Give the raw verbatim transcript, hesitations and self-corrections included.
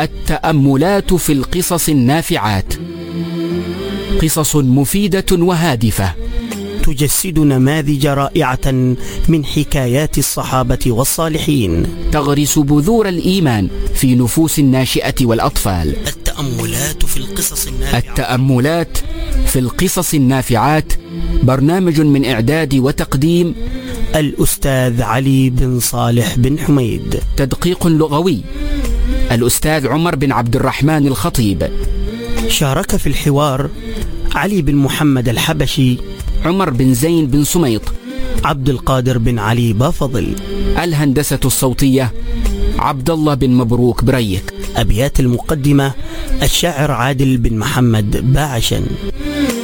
التأملات في القصص النافعات، قصص مفيدة وهادفة تجسد نماذج رائعة من حكايات الصحابة والصالحين، تغرس بذور الإيمان في نفوس الناشئة والأطفال. التأملات في القصص النافعات التأملات في القصص النافعات برنامج من إعداد وتقديم الأستاذ علي بن صالح بن حميد. تدقيق لغوي الأستاذ عمر بن عبد الرحمن الخطيب. شارك في الحوار علي بن محمد الحبشي، عمر بن زين بن سميط، عبد القادر بن علي بافضل. الهندسة الصوتية عبد الله بن مبروك بريك. أبيات المقدمة الشاعر عادل بن محمد باعشن.